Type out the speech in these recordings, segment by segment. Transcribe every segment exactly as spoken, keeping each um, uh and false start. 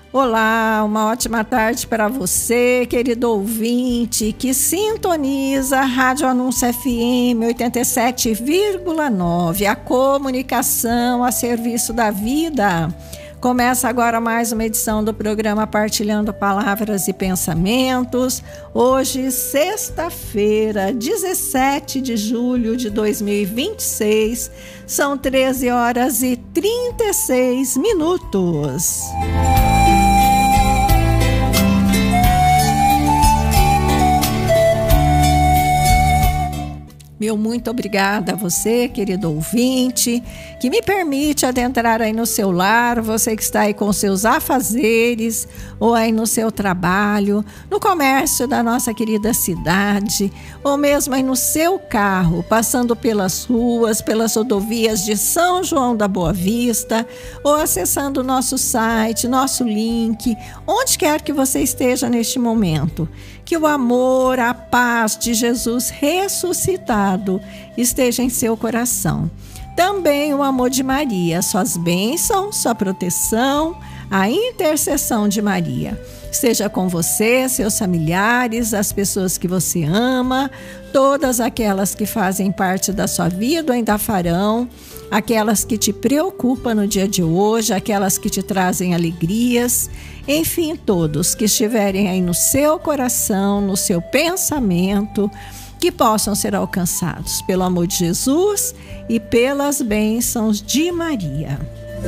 Olá, uma ótima tarde para você, querido ouvinte, que sintoniza a Rádio Anúncio F M oitenta e sete vírgula nove, a comunicação a serviço da vida. Começa agora mais uma edição do programa Partilhando Palavras e Pensamentos. Hoje, sexta-feira, dezessete de julho de dois mil e vinte e seis, são treze horas e trinta e seis minutos. Meu muito obrigada a você, querido ouvinte, que me permite adentrar aí no seu lar, você que está aí com seus afazeres, ou aí no seu trabalho, no comércio da nossa querida cidade, ou mesmo aí no seu carro, passando pelas ruas, pelas rodovias de São João da Boa Vista, ou acessando o nosso site, nosso link, onde quer que você esteja neste momento. Que o amor, a paz de Jesus ressuscitado esteja em seu coração. Também o amor de Maria, suas bênçãos, sua proteção, a intercessão de Maria. Esteja com você, seus familiares, as pessoas que você ama, todas aquelas que fazem parte da sua vida ou ainda farão, aquelas que te preocupam no dia de hoje, aquelas que te trazem alegrias, enfim, todos que estiverem aí no seu coração, no seu pensamento, que possam ser alcançados pelo amor de Jesus e pelas bênçãos de Maria.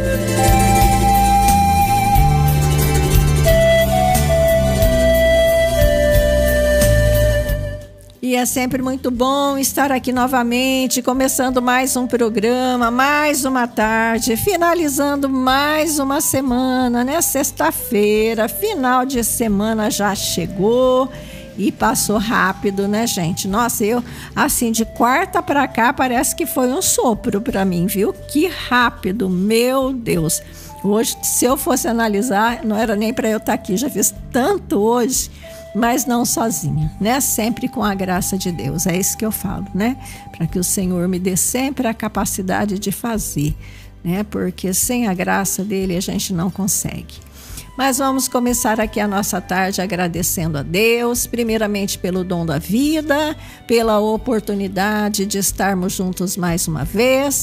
E é sempre muito bom estar aqui novamente, começando mais um programa, mais uma tarde, finalizando mais uma semana, né? Sexta-feira, final de semana já chegou e passou rápido, né, gente? Nossa, eu, assim, de quarta para cá, parece que foi um sopro para mim, viu? Que rápido, meu Deus! Hoje, se eu fosse analisar, não era nem para eu estar aqui, já fiz tanto hoje, mas não sozinha, né? Sempre com a graça de Deus, é isso que eu falo, né? Para que o Senhor me dê sempre a capacidade de fazer, né? Porque sem a graça dele a gente não consegue. Mas vamos começar aqui a nossa tarde agradecendo a Deus, primeiramente pelo dom da vida, pela oportunidade de estarmos juntos mais uma vez,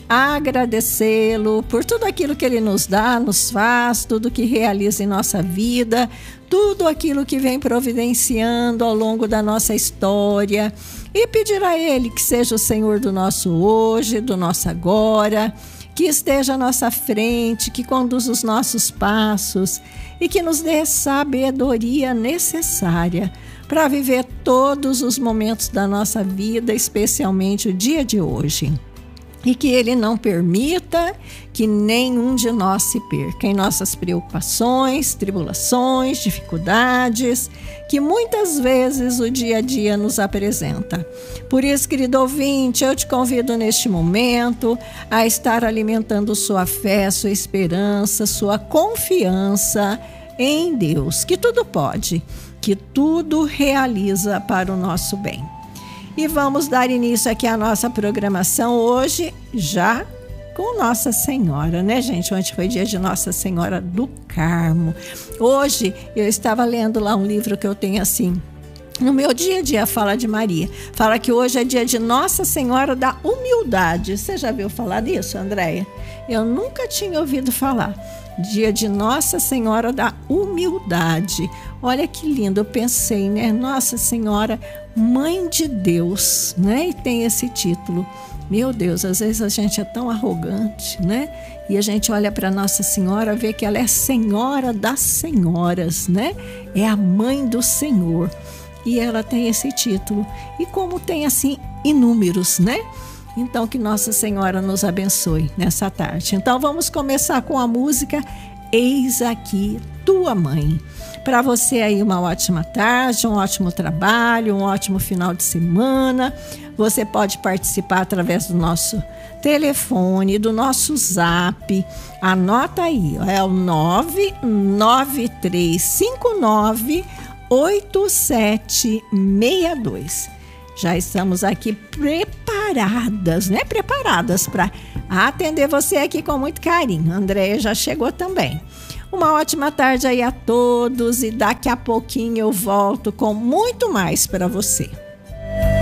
agradecê-lo por tudo aquilo que ele nos dá, nos faz, tudo que realiza em nossa vida, tudo aquilo que vem providenciando ao longo da nossa história, e pedir a ele que seja o Senhor do nosso hoje, do nosso agora, que esteja à nossa frente, que conduza os nossos passos e que nos dê sabedoria necessária para viver todos os momentos da nossa vida, especialmente o dia de hoje. E que ele não permita que nenhum de nós se perca em nossas preocupações, tribulações, dificuldades, que muitas vezes o dia a dia nos apresenta. Por isso, querido ouvinte, eu te convido neste momento a estar alimentando sua fé, sua esperança, sua confiança em Deus, que tudo pode, que tudo realiza para o nosso bem. E vamos dar início aqui à nossa programação hoje, já com Nossa Senhora, né, gente? Ontem foi dia de Nossa Senhora do Carmo. Hoje eu estava lendo lá um livro que eu tenho assim, no meu dia a dia fala de Maria. Fala que hoje é dia de Nossa Senhora da Humildade. Você já viu falar disso, Andréia? Eu nunca tinha ouvido falar. Dia de Nossa Senhora da Humildade. Olha que lindo, eu pensei, né? Nossa Senhora, Mãe de Deus, né? E tem esse título. Meu Deus, às vezes a gente é tão arrogante, né? E a gente olha para Nossa Senhora, vê que ela é Senhora das Senhoras, né? É a Mãe do Senhor. E ela tem esse título. E como tem, assim, inúmeros, né? Então, que Nossa Senhora nos abençoe nessa tarde. Então, vamos começar com a música Eis Aqui Tua Mãe. Para você aí, uma ótima tarde, um ótimo trabalho, um ótimo final de semana. Você pode participar através do nosso telefone, do nosso zap. Anota aí, é o nove nove três cinco nove oito sete seis dois. Já estamos aqui preparadas, né? Preparadas para atender você aqui com muito carinho. A Andréia já chegou também. Uma ótima tarde aí a todos e daqui a pouquinho eu volto com muito mais para você.